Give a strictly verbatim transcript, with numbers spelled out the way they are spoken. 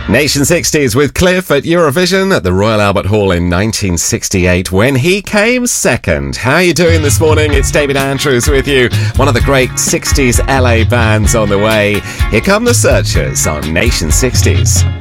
Nation sixties with Cliff at Eurovision at the Royal Albert Hall in nineteen sixty-eight when he came second. How are you doing this morning? It's David Andrews with you. One of the great sixties L A bands on the way. Here come the Searchers on Nation sixties.